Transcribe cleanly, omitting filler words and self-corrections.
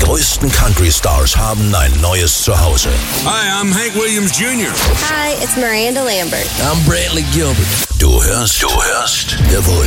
größten Country-Stars haben ein neues Zuhause. Hi, I'm Hank Williams Jr. Hi, it's Miranda Lambert. I'm Brantley Gilbert. Du hörst The Voice.